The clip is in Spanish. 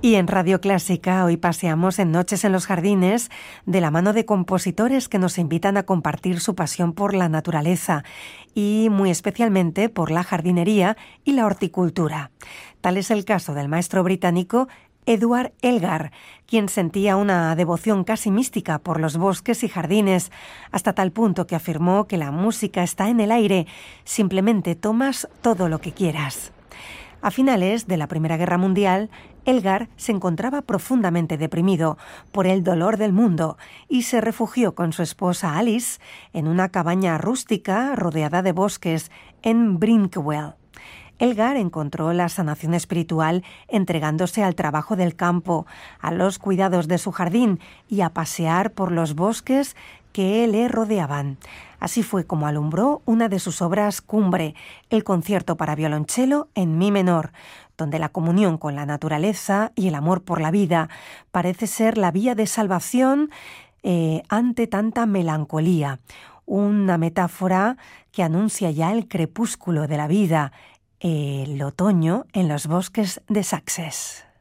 Y en Radio Clásica hoy paseamos en Noches en los Jardines de la mano de compositores que nos invitan a compartir su pasión por la naturaleza y muy especialmente por la jardinería y la horticultura. Tal es el caso del maestro británico Edward Elgar, quien sentía una devoción casi mística por los bosques y jardines, hasta tal punto que afirmó que la música está en el aire, simplemente tomas todo lo que quieras. A finales de la Primera Guerra Mundial, Elgar se encontraba profundamente deprimido por el dolor del mundo y se refugió con su esposa Alice en una cabaña rústica rodeada de bosques en Brinkwell. Elgar encontró la sanación espiritual entregándose al trabajo del campo, a los cuidados de su jardín y a pasear por los bosques que le rodeaban. Así fue como alumbró una de sus obras cumbre, el concierto para violonchelo en mi menor, donde la comunión con la naturaleza y el amor por la vida parece ser la vía de salvación ante tanta melancolía. Una metáfora que anuncia ya el crepúsculo de la vida, el otoño en los bosques de Sussex.